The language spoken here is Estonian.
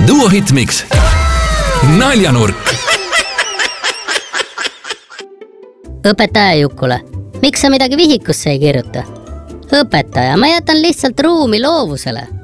Duo Hitmix naljanurk. Õpetaja Jukule, miks sa midagi vihikusse ei kirjuta? Õpetaja, ma jätan lihtsalt ruumi loovusele.